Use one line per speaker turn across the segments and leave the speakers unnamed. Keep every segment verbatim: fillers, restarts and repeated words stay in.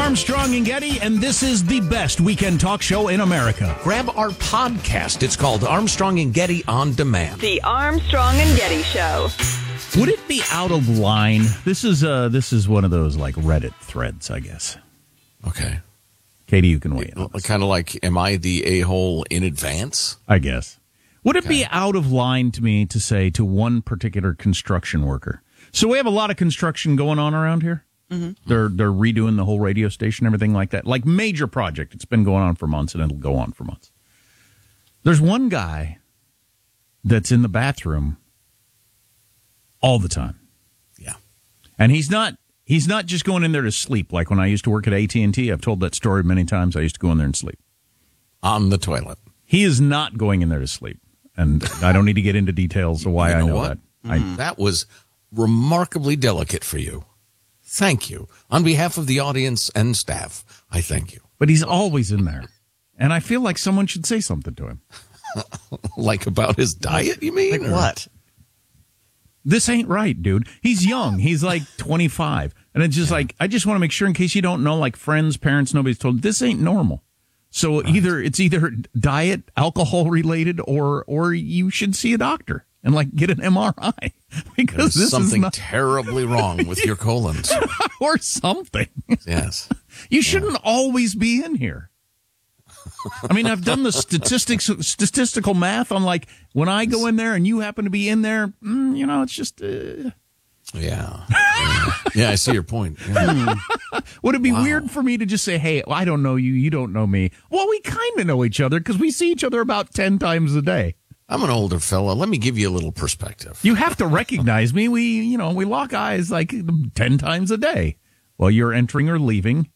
Armstrong and Getty, and this is the best weekend talk show in America.
Grab our podcast. It's called Armstrong and Getty On Demand.
The Armstrong and Getty Show.
Would it be out of line? This is uh, this is one of those like Reddit threads, I guess.
Okay.
Katie, you can weigh in.
Kind of like, am I the a-hole in advance?
I guess. Would it
Okay.
be out of line to me to say to one particular construction worker? So we have a lot of construction going on around here. Mm-hmm. They're they're redoing the whole radio station, everything like that. Like major project. It's been going on for months, and it'll go on for months. There's one guy that's in the bathroom all the time.
Yeah.
And he's not he's not just going in there to sleep. Like when I used to work at A T and T, I've told that story many times. I used to go in there and sleep.
On the toilet.
He is not going in there to sleep. And I don't need to get into details of why
You
I
know
know
what?
that.
Mm.
I,
that was remarkably delicate for you. Thank you. On behalf of the audience and staff, I thank you.
but he's always in there. And I feel like someone should say something to him.
Like about his diet, you mean?
Like
or-
what?
This ain't right, dude. He's young. He's like twenty-five. And it's just like, I just want to make sure in case you don't know, like friends, parents, nobody's told, this ain't normal. So either it's either diet, alcohol related, or or you should see a doctor and like get an M R I because
There's
this
something
is not,
terribly wrong with your colons.
or something.
Yes.
You shouldn't always be in here. I mean, I've done the statistics, statistical math on like when I go in there and you happen to be in there. Mm, you know, it's just. Uh,
Yeah. Yeah. Yeah, I see your point. Yeah.
Would it be
Wow.
weird for me to just say, "Hey, I don't know you, you don't know me"? Well, we kind of know each other because we see each other about ten times a day.
I'm an older fella. Let me give you a little perspective.
You have to recognize me. We, you know, we lock eyes like ten times a day while you're entering or leaving.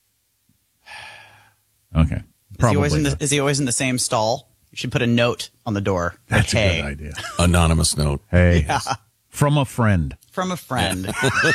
Okay.
Is he, always
Probably.
in the, is he always in the same stall? You should put a note on the door.
That's
like,
a
hey,
good idea.
Anonymous note.
Hey, from a friend.
from a friend.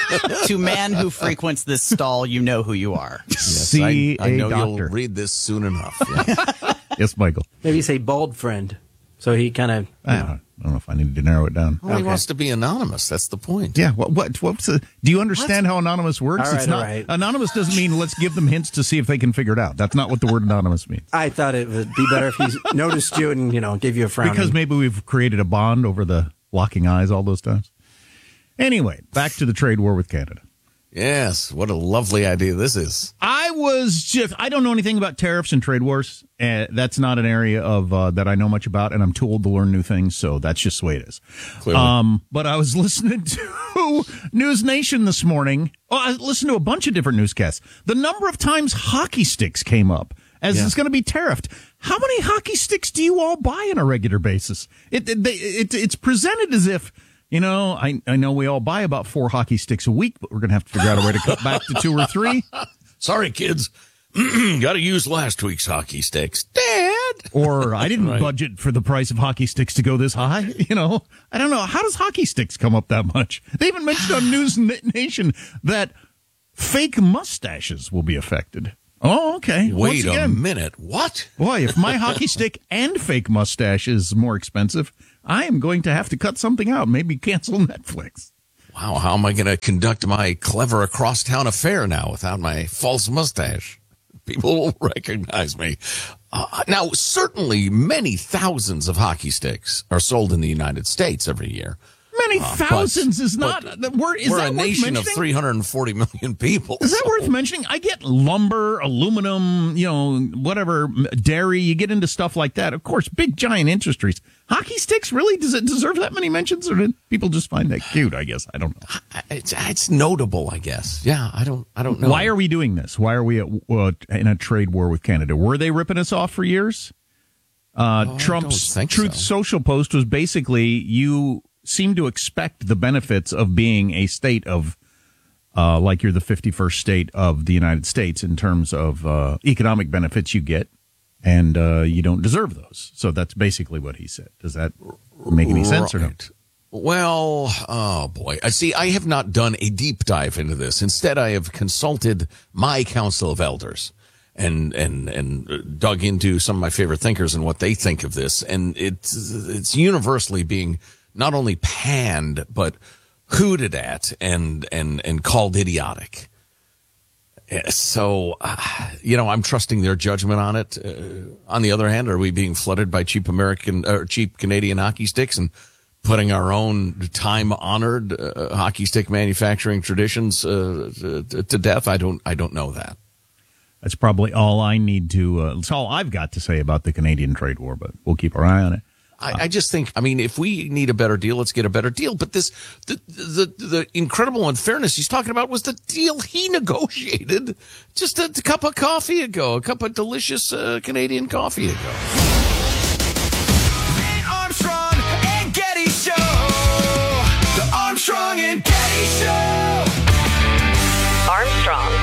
To man who frequents this stall, you know who you are.
See
I, I
a
know
doctor.
you'll read this soon enough. Yeah.
Yes, Michael.
Maybe say bald friend. So he kind of.
I don't, I don't know if I need to narrow it down.
Well, he
Okay.
wants to be anonymous. That's the point.
Yeah. What? What? What's the, do you understand how anonymous works?
All right,
it's not
all right.
anonymous. Doesn't mean let's give them hints to see if they can figure it out. That's not what the word anonymous means.
I thought it would be better if he noticed you and, you know, gave you a frown.
Because maybe we've created a bond over the locking eyes all those times. Anyway, back to the trade war with Canada.
Yes. What a lovely idea this is.
I was just, I don't know anything about tariffs and trade wars. Uh, that's not an area of uh, that I know much about, and I'm too old to learn new things, so that's just the way it is.
Clearly.
Um, but I was listening to News Nation this morning. Oh, I listened to a bunch of different newscasts. The number of times hockey sticks came up as
Yeah.
it's going to be tariffed. How many hockey sticks do you all buy on a regular basis? It, it, they, it it's presented as if, you know, I, I know we all buy about four hockey sticks a week, but we're going to have to figure out a way to cut back to two or three.
Sorry, kids. Got to use last week's hockey sticks. Dad!
Or I didn't
Right.
budget for the price of hockey sticks to go this high. You know, I don't know. How does hockey sticks come up that much? They even mentioned on News Nation that fake mustaches will be affected. Oh, okay.
Wait
Once
a
again,
minute. What?
boy, if my hockey stick and fake mustache is more expensive, I am going to have to cut something out. Maybe cancel Netflix.
Wow, how am I going to conduct my clever across-town affair now without my false mustache? People will recognize me. Uh, now, certainly many thousands of hockey sticks are sold in the United States every year.
Many
Uh,
thousands
but-
is not.
but
the word, is
We're
that
a
worth
nation of
mentioning?
three hundred forty million people.
Is that
so-
worth mentioning? I get lumber, aluminum, you know, whatever, m- dairy. You get into stuff like that. Of course, big giant industries. Hockey sticks, really? Does it deserve that many mentions, or did people just find that cute? I guess I don't know.
It's, it's notable, I guess. Yeah, I don't. I don't know.
Why are we doing this? Why are we at, uh, in a trade war with Canada? Were they ripping us off for years? Uh,
Oh, I
Trump's
don't think
Truth
so.
Social post was basically you seem to expect the benefits of being a state of, uh, like you're the fifty-first state of the United States in terms of uh, economic benefits you get, and uh, you don't deserve those. So that's basically what he said. Does that make any sense or no?
Right. Well, oh boy. I see. I have not done a deep dive into this. Instead, I have consulted my council of elders and and and dug into some of my favorite thinkers and what they think of this. And it's it's universally being not only panned but hooted at and and and called idiotic. So, uh, you know, I'm trusting their judgment on it. Uh, on the other hand, are we being flooded by cheap American or cheap Canadian hockey sticks and putting our own time-honored uh, hockey stick manufacturing traditions uh, to, to death? I don't. I don't know that.
That's probably all I need to. Uh, that's all I've got to say about the Canadian trade war. But we'll keep our eye on it.
I, I just think, I mean, if we need a better deal, let's get a better deal. But this, the, the, the incredible unfairness he's talking about was the deal he negotiated just a, a cup of coffee ago, a cup of delicious uh, Canadian coffee ago.
The Armstrong and Getty Show. The Armstrong and Getty Show.
Armstrong